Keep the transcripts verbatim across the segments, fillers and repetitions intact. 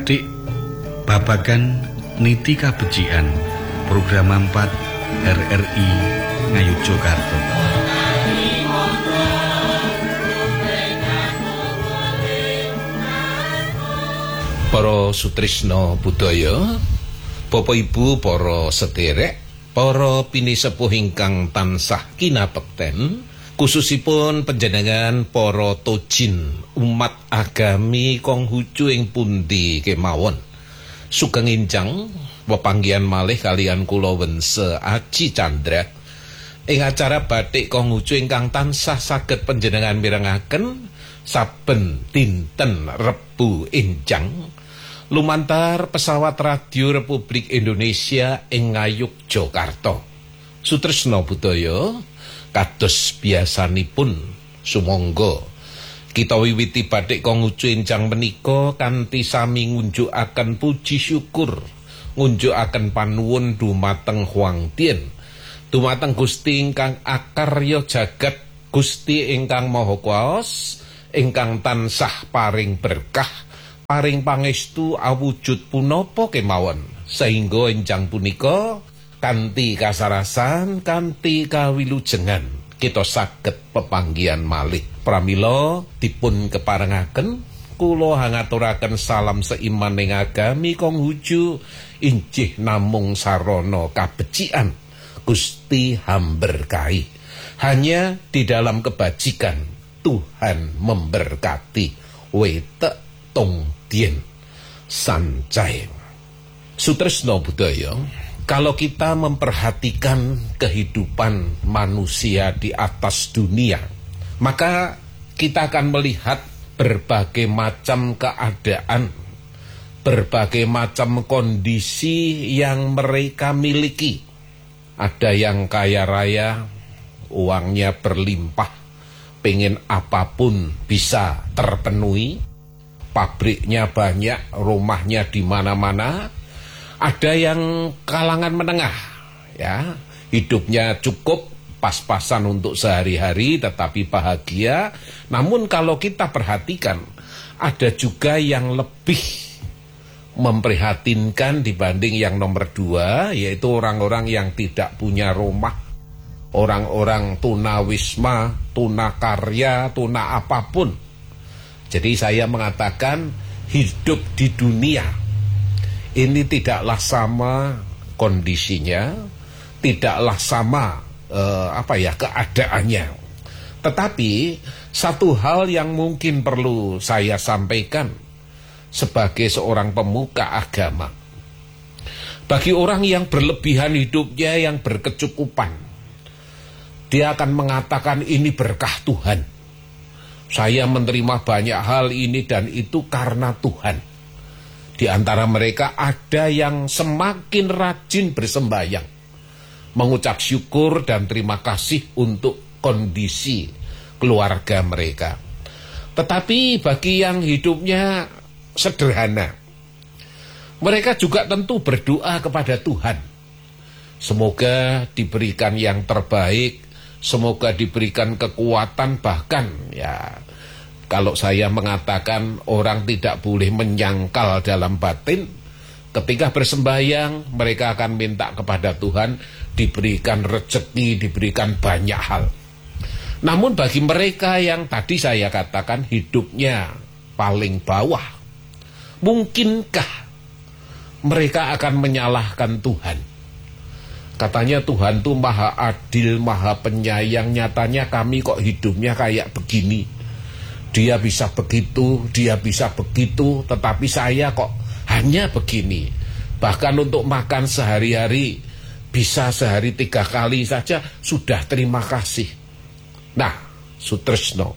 adik-adik, babagan niti kabecikan program empat R R I Ngayogyakarta. Para sutrisna budaya, Bapak Ibu para sederek, para pinisepuh ingkang tansah kinabekten, khususipun panjenengan para tojin umat agami Konghucu ing pundi kemawon. Sugeng enjang pepanggihan malih kalian kula Wense Aji Chandra ing acara batik Konghucu ingkang tansah saged panjenengan mirengaken saben dinten Rebu enjang lumantar pesawat radio Republik Indonesia ing Ngayogyakarta. Sutresna budaya kados biasanipun sumangga kita wiwiti batik Konghucu enjang menika kanthi sami ngunjukaken puji syukur, ngunjukaken panuwun dumateng Hwang Tien, dumateng Gusti ingkang akarya jagat, Gusti ingkang Maha Kuwas, ingkang tansah paring berkah, paring pangestu awujud punapa kemawon, sehingga enjang punika kanthi kasarasan, kanthi kawilujengan kita saged pepanggihan malih. Pramila dipun keparengaken kula hangaturaken salam seiman ing agami Konghucu injih namung sarana kabecikan Gusti hamberkahi. Hanya di dalam kebajikan Tuhan memberkati. Wetek tong dien sancai. Sutresna budaya, kalau kita memperhatikan kehidupan manusia di atas dunia, maka kita akan melihat berbagai macam keadaan, berbagai macam kondisi yang mereka miliki. Ada yang kaya raya, uangnya berlimpah, pengen apapun bisa terpenuhi, pabriknya banyak, rumahnya di mana-mana. Ada yang kalangan menengah, ya, hidupnya cukup pas-pasan untuk sehari-hari tetapi bahagia. Namun kalau kita perhatikan, ada juga yang lebih memprihatinkan dibanding yang nomor dua, yaitu orang-orang yang tidak punya rumah, orang-orang tunawisma, tunakarya, tuna apapun. Jadi saya mengatakan hidup di dunia ini tidaklah sama kondisinya, tidaklah sama eh, apa ya keadaannya. Tetapi satu hal yang mungkin perlu saya sampaikan sebagai seorang pemuka agama, bagi orang yang berlebihan hidupnya, yang berkecukupan, dia akan mengatakan ini berkah Tuhan. Saya menerima banyak hal ini dan itu karena Tuhan. Di antara mereka ada yang semakin rajin bersembahyang, mengucap syukur dan terima kasih untuk kondisi keluarga mereka. Tetapi bagi yang hidupnya sederhana, mereka juga tentu berdoa kepada Tuhan. Semoga diberikan yang terbaik, semoga diberikan kekuatan, bahkan ya kalau saya mengatakan orang tidak boleh menyangkal dalam batin, ketika bersembahyang mereka akan minta kepada Tuhan diberikan rezeki, diberikan banyak hal. Namun bagi mereka yang tadi saya katakan hidupnya paling bawah, mungkinkah mereka akan menyalahkan Tuhan? Katanya Tuhan itu maha adil, maha penyayang, nyatanya kami kok hidupnya kayak begini. Dia bisa begitu, dia bisa begitu, tetapi saya kok hanya begini. Bahkan untuk makan sehari-hari bisa sehari tiga kali saja sudah terima kasih. Nah, Sutresna,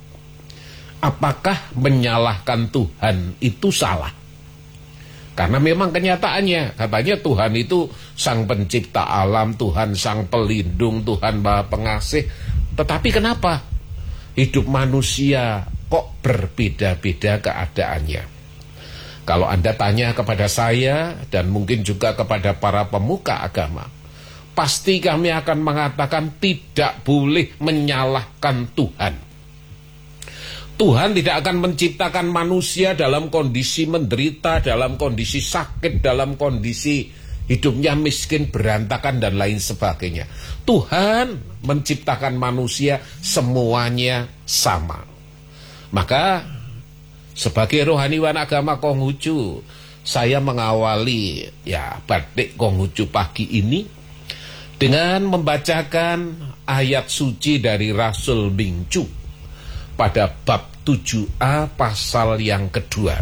apakah menyalahkan Tuhan itu salah? Karena memang kenyataannya, katanya Tuhan itu sang pencipta alam, Tuhan sang pelindung, Tuhan maha pengasih. Tetapi kenapa hidup manusia kok berbeda-beda keadaannya? Kalau Anda tanya kepada saya dan mungkin juga kepada para pemuka agama, pasti kami akan mengatakan tidak boleh menyalahkan Tuhan. Tuhan tidak akan menciptakan manusia dalam kondisi menderita, dalam kondisi sakit, dalam kondisi hidupnya miskin, berantakan, dan lain sebagainya. Tuhan menciptakan manusia semuanya sama. Maka sebagai rohaniwan agama Konghucu, saya mengawali ya batik Konghucu pagi ini dengan membacakan ayat suci dari Rasul Bingcu pada bab tujuh a pasal yang kedua.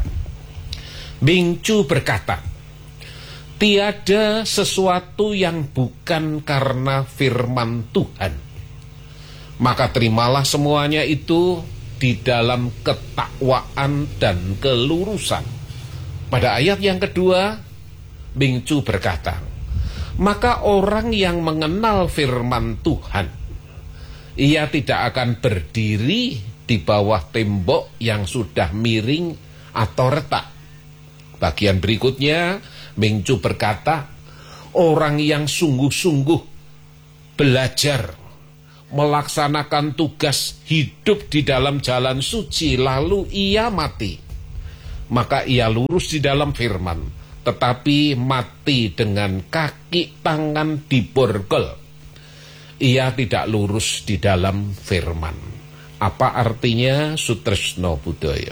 Bingcu berkata, tiada sesuatu yang bukan karena firman Tuhan, maka terimalah semuanya itu di dalam ketakwaan dan kelurusan. Pada ayat yang kedua, Bingcu berkata, maka orang yang mengenal firman Tuhan, ia tidak akan berdiri di bawah tembok yang sudah miring atau retak. Bagian berikutnya, Bingcu berkata, orang yang sungguh-sungguh belajar melaksanakan tugas hidup di dalam jalan suci, lalu ia mati, maka ia lurus di dalam firman, tetapi mati dengan kaki tangan diborgol. Ia tidak lurus di dalam firman. Apa artinya, Sutresno Budaya?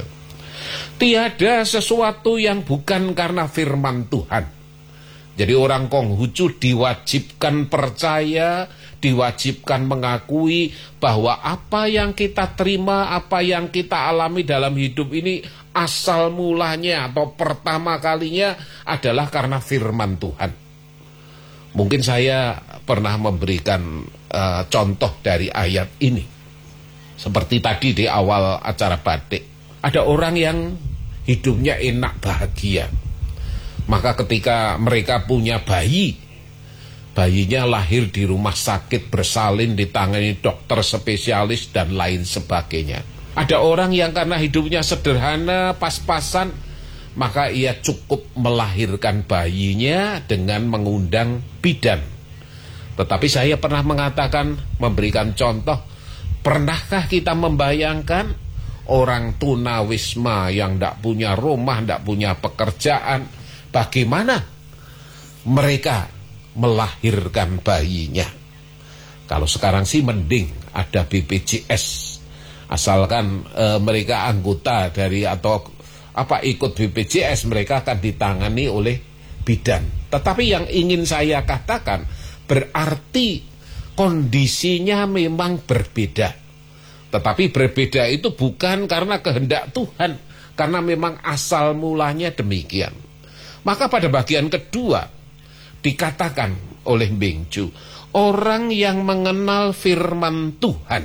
Tiada sesuatu yang bukan karena firman Tuhan. Jadi orang Konghucu diwajibkan percaya, diwajibkan mengakui bahwa apa yang kita terima, apa yang kita alami dalam hidup ini asal mulanya atau pertama kalinya adalah karena firman Tuhan. Mungkin saya pernah memberikan uh, contoh dari ayat ini. Seperti tadi di awal acara batik, ada orang yang hidupnya enak bahagia. Maka ketika mereka punya bayi, bayinya lahir di rumah sakit, bersalin, ditangani dokter spesialis dan lain sebagainya. Ada orang yang karena hidupnya sederhana, pas-pasan, maka ia cukup melahirkan bayinya dengan mengundang bidan. Tetapi saya pernah mengatakan, memberikan contoh, pernahkah kita membayangkan orang tunawisma yang tidak punya rumah, tidak punya pekerjaan, bagaimana mereka melahirkan bayinya? Kalau sekarang sih mending ada B P J S, asalkan e, mereka anggota dari atau apa ikut B P J S, mereka akan ditangani oleh bidan. Tetapi yang ingin saya katakan, berarti kondisinya memang berbeda. Tetapi berbeda itu bukan karena kehendak Tuhan, karena memang asal mulanya demikian. Maka pada bagian kedua dikatakan oleh Bingcu, orang yang mengenal firman Tuhan,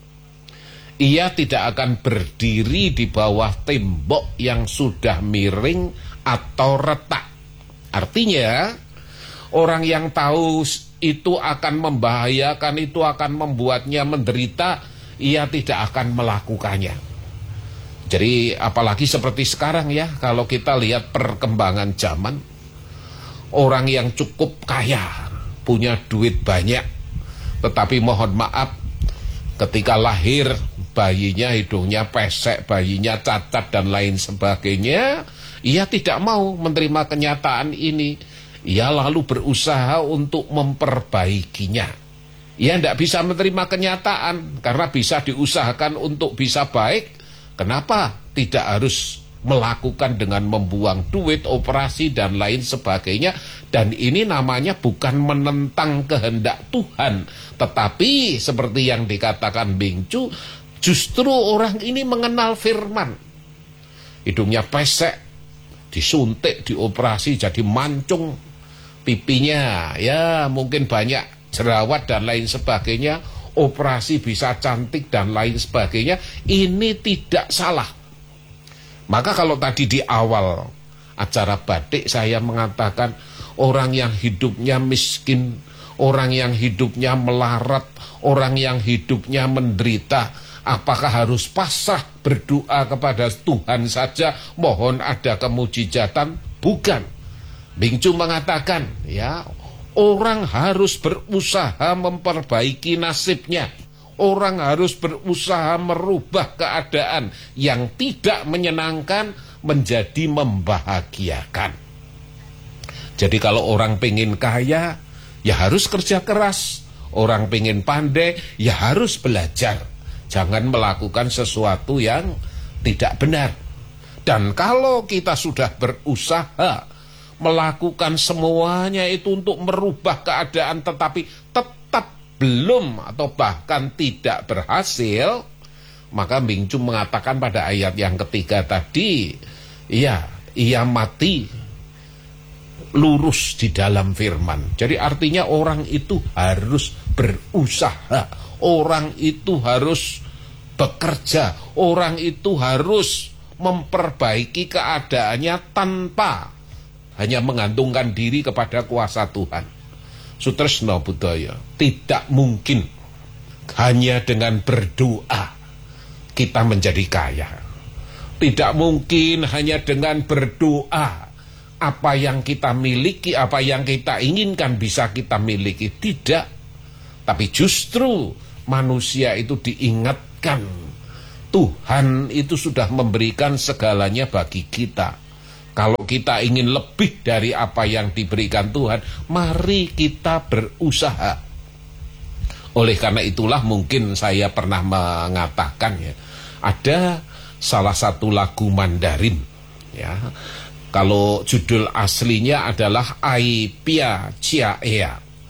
ia tidak akan berdiri di bawah tembok yang sudah miring atau retak. Artinya, orang yang tahu itu akan membahayakan, itu akan membuatnya menderita, ia tidak akan melakukannya. Jadi apalagi seperti sekarang ya, kalau kita lihat perkembangan zaman, orang yang cukup kaya, punya duit banyak, tetapi mohon maaf, ketika lahir bayinya hidungnya pesek, bayinya cacat dan lain sebagainya, ia tidak mau menerima kenyataan ini. Ia lalu berusaha untuk memperbaikinya. Ia tidak bisa menerima kenyataan karena bisa diusahakan untuk bisa baik. Kenapa tidak harus melakukan dengan membuang duit, operasi, dan lain sebagainya? Dan ini namanya bukan menentang kehendak Tuhan. Tetapi seperti yang dikatakan Bingcu, justru orang ini mengenal firman. Hidungnya pesek, disuntik, dioperasi, jadi mancung. Pipinya, ya mungkin banyak jerawat dan lain sebagainya. Operasi bisa cantik dan lain sebagainya. Ini tidak salah. Maka kalau tadi di awal acara batik saya mengatakan orang yang hidupnya miskin, orang yang hidupnya melarat, orang yang hidupnya menderita, apakah harus pasrah berdoa kepada Tuhan saja, mohon ada kemujizatan? Bukan. Bingcu mengatakan, ya, orang harus berusaha memperbaiki nasibnya. Orang harus berusaha merubah keadaan yang tidak menyenangkan menjadi membahagiakan. Jadi kalau orang pengen kaya, ya harus kerja keras. Orang pengen pandai, ya harus belajar. Jangan melakukan sesuatu yang tidak benar. Dan kalau kita sudah berusaha melakukan semuanya itu untuk merubah keadaan tetapi tetap belum atau bahkan tidak berhasil, maka Mbing Cum mengatakan pada ayat yang ketiga tadi, ya, ia mati lurus di dalam firman. Jadi artinya orang itu harus berusaha, orang itu harus bekerja, orang itu harus memperbaiki keadaannya tanpa hanya menggantungkan diri kepada kuasa Tuhan. Sutresna budaya, tidak mungkin hanya dengan berdoa kita menjadi kaya. Tidak mungkin hanya dengan berdoa apa yang kita miliki, apa yang kita inginkan bisa kita miliki. Tidak. Tapi justru manusia itu diingatkan Tuhan itu sudah memberikan segalanya bagi kita. Kalau kita ingin lebih dari apa yang diberikan Tuhan, mari kita berusaha. Oleh karena itulah mungkin saya pernah mengatakan, ya, ada salah satu lagu Mandarin, ya, kalau judul aslinya adalah Ai Pia Chia Ea.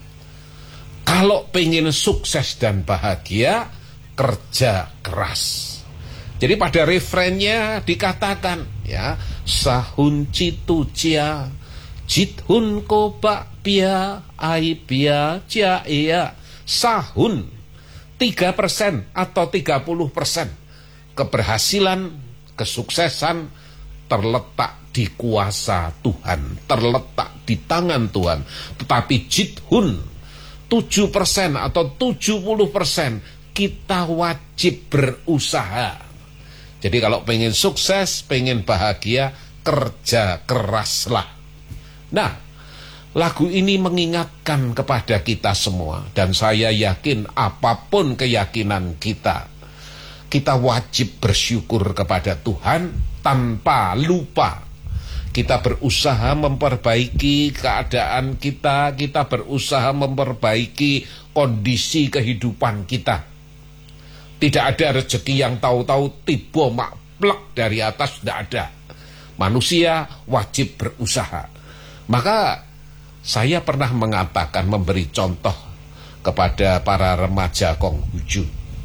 Kalau pengen sukses dan bahagia, kerja keras. Jadi pada refrennya dikatakan, ya, sahun citu cia jithun koba pia ai pia cia ea. Sahun tiga persen atau tiga puluh persen keberhasilan, kesuksesan terletak di kuasa Tuhan, terletak di tangan Tuhan. Tetapi jithun tujuh persen atau tujuh puluh persen kita wajib berusaha. Jadi kalau pengen sukses, pengen bahagia, kerja keraslah. Nah, lagu ini mengingatkan kepada kita semua. Dan saya yakin apapun keyakinan kita, kita wajib bersyukur kepada Tuhan tanpa lupa. Kita berusaha memperbaiki keadaan kita, kita berusaha memperbaiki kondisi kehidupan kita. Tidak ada rezeki yang tahu-tahu tiba makplek dari atas, tidak ada. Manusia wajib berusaha. Maka saya pernah mengatakan, memberi contoh kepada para remaja Konghucu.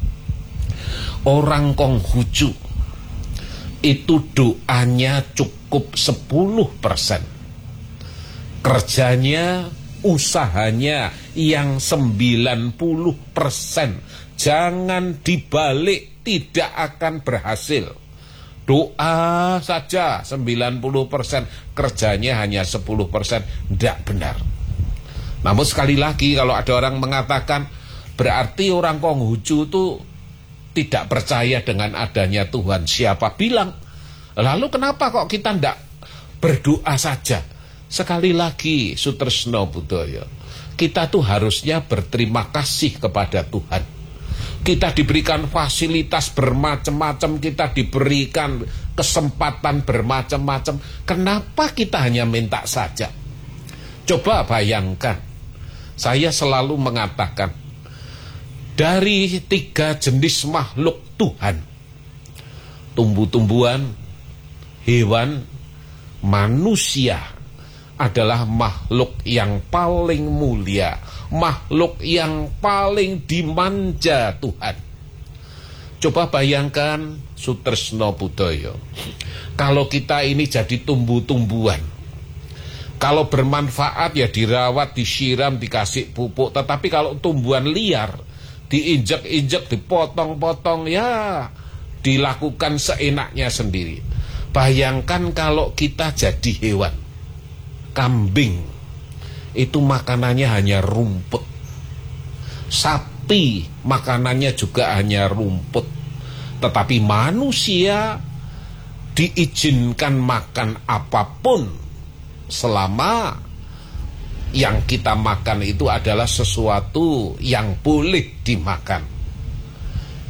Orang Konghucu itu doanya cukup sepuluh persen. Kerjanya, usahanya yang sembilan puluh persen. Jangan dibalik, tidak akan berhasil. Doa saja sembilan puluh persen, kerjanya hanya sepuluh persen, tidak benar. Namun sekali lagi, kalau ada orang mengatakan berarti orang Konghucu itu tidak percaya dengan adanya Tuhan, siapa bilang? Lalu kenapa kok kita tidak berdoa saja? Sekali lagi, Sutresna budaya, kita tuh harusnya berterima kasih kepada Tuhan. Kita diberikan fasilitas bermacam-macam, kita diberikan kesempatan bermacam-macam. Kenapa kita hanya minta saja? Coba bayangkan, saya selalu mengatakan, dari tiga jenis makhluk Tuhan, tumbuh-tumbuhan, hewan, manusia adalah makhluk yang paling mulia, makhluk yang paling dimanja Tuhan. Coba bayangkan, Sutresna budaya, kalau kita ini jadi tumbuh-tumbuhan, kalau bermanfaat ya dirawat, disiram, dikasih pupuk. Tetapi kalau tumbuhan liar, diinjek-injek, dipotong-potong, ya dilakukan seenaknya sendiri. Bayangkan kalau kita jadi hewan, kambing itu makanannya hanya rumput, sapi makanannya juga hanya rumput. Tetapi manusia diizinkan makan apapun selama yang kita makan itu adalah sesuatu yang boleh dimakan.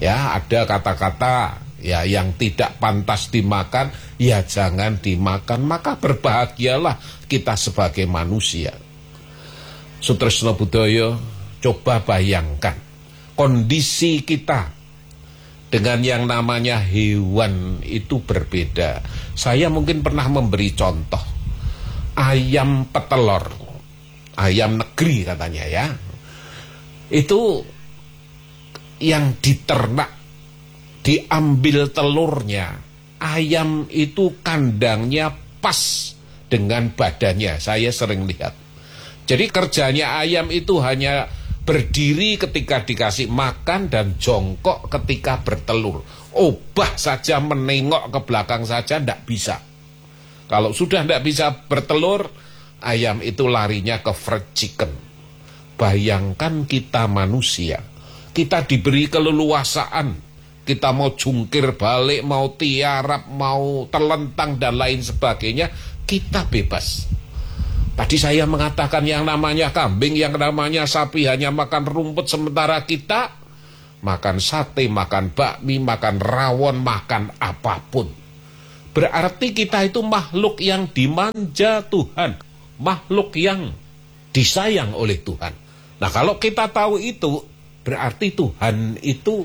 Ya, ada kata-kata ya yang tidak pantas dimakan, ya jangan dimakan. Maka berbahagialah kita sebagai manusia. Sutresna Budaya, coba bayangkan kondisi kita dengan yang namanya hewan itu berbeda. Saya mungkin pernah memberi contoh ayam petelur, ayam negeri katanya ya. Itu yang diternak, diambil telurnya, ayam itu kandangnya pas dengan badannya. Saya sering lihat. Jadi kerjanya ayam itu hanya berdiri ketika dikasih makan dan jongkok ketika bertelur. Obah saja, menengok ke belakang saja tidak bisa. Kalau sudah tidak bisa bertelur, ayam itu larinya ke fried chicken. Bayangkan kita manusia, kita diberi keleluasaan, kita mau jungkir balik, mau tiarap, mau terlentang dan lain sebagainya, kita bebas. Tadi saya mengatakan yang namanya kambing, yang namanya sapi hanya makan rumput, sementara kita makan sate, makan bakmi, makan rawon, makan apapun. Berarti kita itu makhluk yang dimanja Tuhan, makhluk yang disayang oleh Tuhan. Nah, kalau kita tahu itu, berarti Tuhan itu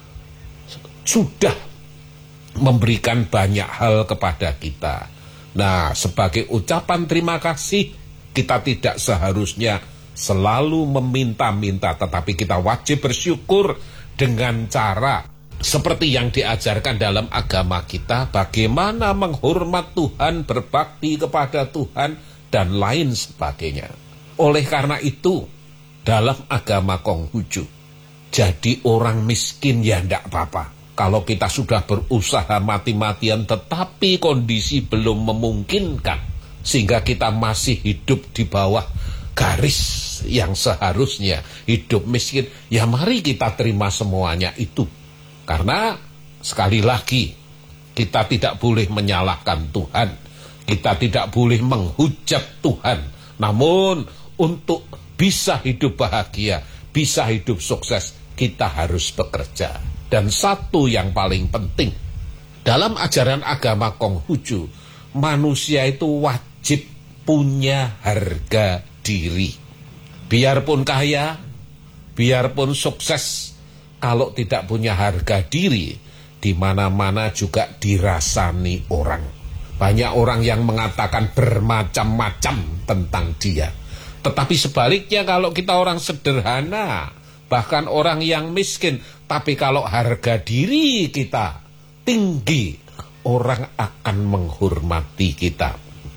sudah memberikan banyak hal kepada kita. Nah, sebagai ucapan terima kasih, kita tidak seharusnya selalu meminta-minta, tetapi kita wajib bersyukur dengan cara seperti yang diajarkan dalam agama kita, bagaimana menghormat Tuhan, berbakti kepada Tuhan, dan lain sebagainya. Oleh karena itu, dalam agama Konghucu, jadi orang miskin ya tidak apa-apa. Kalau kita sudah berusaha mati-matian tetapi kondisi belum memungkinkan, sehingga kita masih hidup di bawah garis yang seharusnya hidup miskin, ya mari kita terima semuanya itu. Karena sekali lagi, kita tidak boleh menyalahkan Tuhan, kita tidak boleh menghujat Tuhan. Namun untuk bisa hidup bahagia, bisa hidup sukses, kita harus bekerja. Dan satu yang paling penting, dalam ajaran agama Konghucu, manusia itu wajib punya harga diri. Biarpun kaya, biarpun sukses, kalau tidak punya harga diri, di mana-mana juga dirasani orang. Banyak orang yang mengatakan bermacam-macam tentang dia. Tetapi sebaliknya, kalau kita orang sederhana, bahkan orang yang miskin, tapi kalau harga diri kita tinggi, orang akan menghormati kita.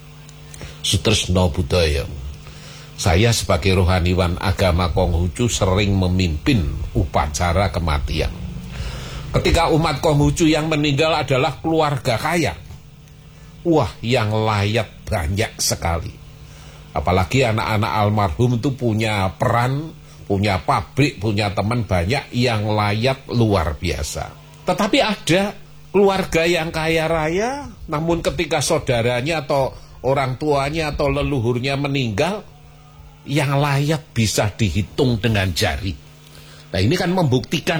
Sutresna Budaya, saya sebagai rohaniwan agama Konghucu sering memimpin upacara kematian. Ketika umat Konghucu yang meninggal adalah keluarga kaya, wah, yang layak banyak sekali. Apalagi anak-anak almarhum itu punya peran, punya pabrik, punya teman banyak yang layak luar biasa. Tetapi ada keluarga yang kaya raya, namun ketika saudaranya atau orang tuanya atau leluhurnya meninggal, yang layak bisa dihitung dengan jari. Nah, ini kan membuktikan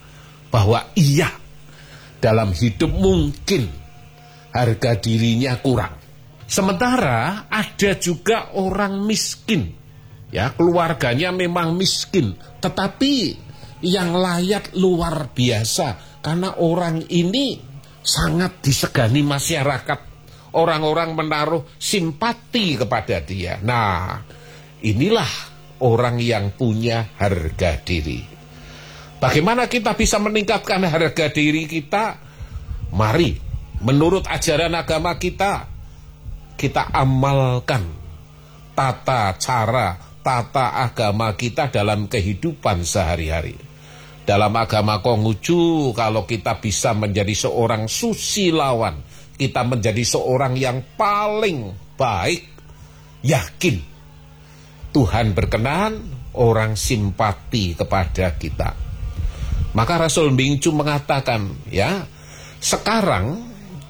bahwa iya, dalam hidup mungkin harga dirinya kurang. Sementara ada juga orang miskin, ya, keluarganya memang miskin, tetapi yang layak luar biasa, karena orang ini sangat disegani masyarakat. Orang-orang menaruh simpati kepada dia. Nah, inilah orang yang punya harga diri. Bagaimana kita bisa meningkatkan harga diri kita? Mari, menurut ajaran agama kita, kita amalkan tata cara, tata agama kita dalam kehidupan sehari-hari. Dalam agama Konghucu, kalau kita bisa menjadi seorang susilawan, kita menjadi seorang yang paling baik, yakin Tuhan berkenan, orang simpati kepada kita. Maka Rasul Bingcu mengatakan, ya, sekarang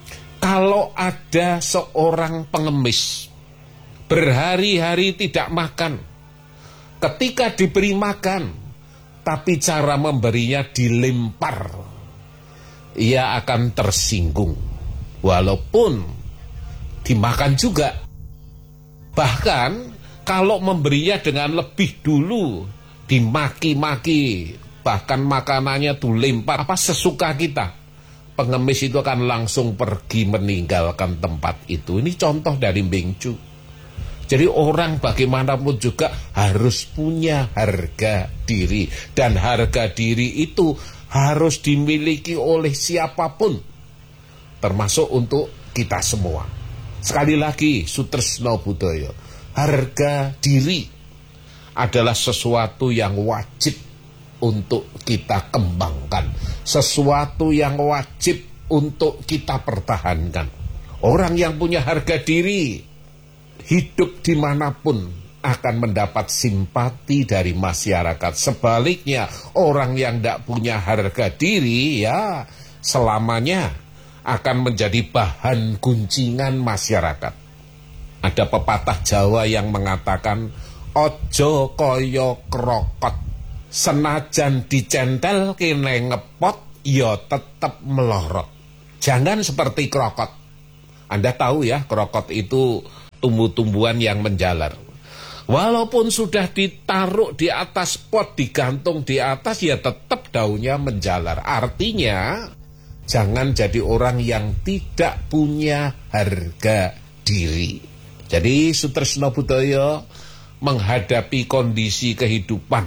kalau ada seorang pengemis berhari-hari tidak makan, ketika diberi makan, tapi cara memberinya dilempar, ia akan tersinggung. Walaupun dimakan juga. Bahkan kalau memberinya dengan lebih dulu, dimaki-maki, bahkan makanannya tuh lempar, apa sesuka kita, pengemis itu akan langsung pergi meninggalkan tempat itu. Ini contoh dari Mbeng Chu. Jadi orang bagaimanapun juga harus punya harga diri. Dan harga diri itu harus dimiliki oleh siapapun, termasuk untuk kita semua. Sekali lagi, Sutresno Budoyo, harga diri adalah sesuatu yang wajib untuk kita kembangkan, sesuatu yang wajib untuk kita pertahankan. Orang yang punya harga diri, hidup dimanapun akan mendapat simpati dari masyarakat. Sebaliknya, orang yang tidak punya harga diri, ya selamanya akan menjadi bahan guncingan masyarakat. Ada pepatah Jawa yang mengatakan, ojo koyo krokot, senajan dicentel kene ngepot, ya tetap melorot. Jangan seperti krokot. Anda tahu ya, krokot itu tumbuh-tumbuhan yang menjalar. Walaupun sudah ditaruh di atas pot, digantung di atas, ya tetap daunnya menjalar. Artinya, jangan jadi orang yang tidak punya harga diri. Jadi Sutresno Budoyo menghadapi kondisi kehidupan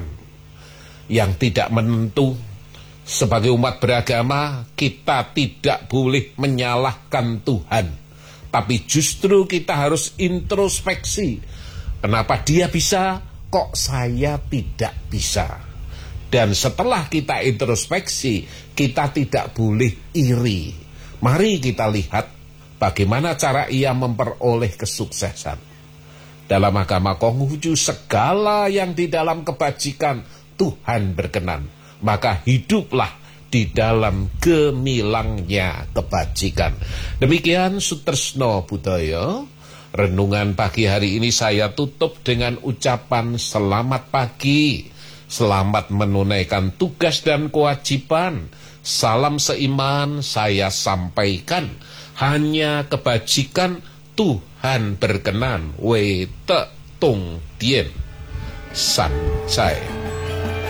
yang tidak menentu. Sebagai umat beragama, kita tidak boleh menyalahkan Tuhan, tapi justru kita harus introspeksi. Kenapa dia bisa, kok saya tidak bisa? Dan setelah kita introspeksi, kita tidak boleh iri. Mari kita lihat bagaimana cara ia memperoleh kesuksesan. Dalam agama Konghucu, segala yang di dalam kebajikan Tuhan berkenan, maka hiduplah di dalam gemilangnya kebajikan. Demikian Sutresno Budoyo. Renungan pagi hari ini saya tutup dengan ucapan selamat pagi, selamat menunaikan tugas dan kewajiban. Salam seiman saya sampaikan, hanya kebajikan Tuhan berkenan. Wei te tung tien san cai.